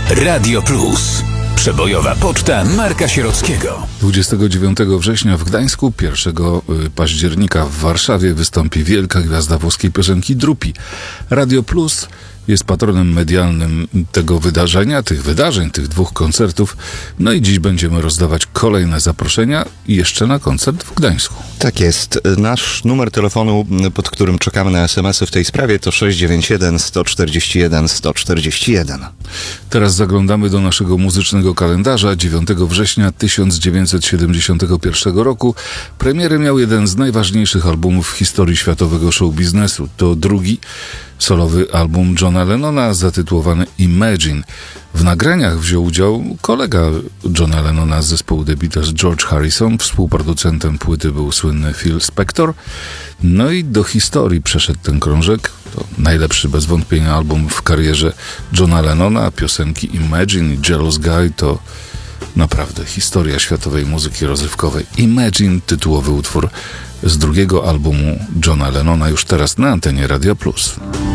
Radio Plus. Przebojowa poczta Marka Sierockiego. 29 września w Gdańsku, 1 października w Warszawie wystąpi wielka gwiazda włoskiej piosenki Drupi. Radio Plus jest patronem medialnym tego wydarzenia, tych wydarzeń, tych dwóch koncertów. No i dziś będziemy rozdawać kolejne zaproszenia i jeszcze na koncert w Gdańsku. Tak jest. Nasz numer telefonu, pod którym czekamy na SMS-y w tej sprawie, to 691 141 141. Teraz zaglądamy do naszego muzycznego kalendarza. 9 września 1971 roku premierę miał jeden z najważniejszych albumów w historii światowego show biznesu. To drugi solowy album Johna Lennona zatytułowany Imagine. W nagraniach wziął udział kolega Johna Lennona z zespołu The Beatles, George Harrison. Współproducentem płyty był słynny Phil Spector. No i do historii przeszedł ten krążek. To najlepszy bez wątpienia album w karierze Johna Lennona. Piosenki Imagine i Jealous Guy to naprawdę historia światowej muzyki rozrywkowej. Imagine, tytułowy utwór z drugiego albumu Johna Lennona, już teraz na antenie Radio Plus.